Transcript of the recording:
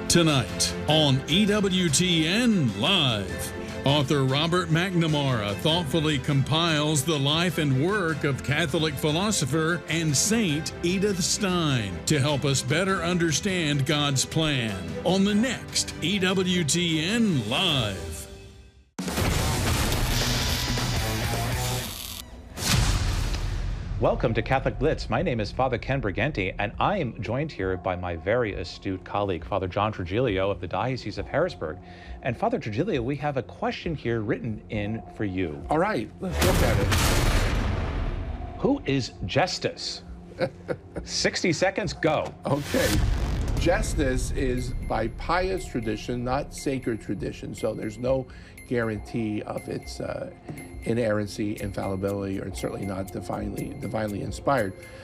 Tonight on EWTN Live, author Robert McNamara thoughtfully compiles the life and work of Catholic philosopher and Saint Edith Stein to help us better understand God's plan on the next EWTN Live. Welcome to Catholic Blitz. My name is Father Ken Briganti, and I am joined here by my very astute colleague, Father John Trigilio of the Diocese of Harrisburg. And Father Trigilio, we have a question here written in for you. All right, let's look at it. Who is Gestas? 60 seconds, go. Okay. Gestas is by pious tradition, not sacred tradition, so there's no guarantee of its inerrancy, infallibility, or it's certainly not divinely inspired.